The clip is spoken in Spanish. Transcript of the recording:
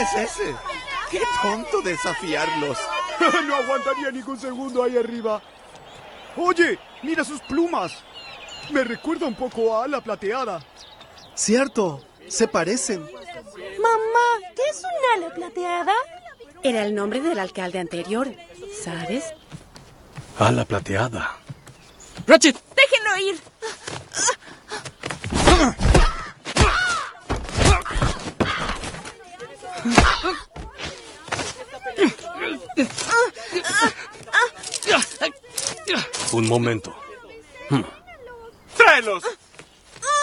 es ese? ¡Qué tonto desafiarlos! No aguantaría ningún segundo ahí arriba. Oye, mira sus plumas. Me recuerda un poco a Ala Plateada. Cierto, se parecen. Mamá, ¿qué es un ala plateada? Era el nombre del alcalde anterior, ¿sabes? Ala Plateada. ¡Ratchet! ¡Déjenlo ir! Un momento. ¡Tráelos!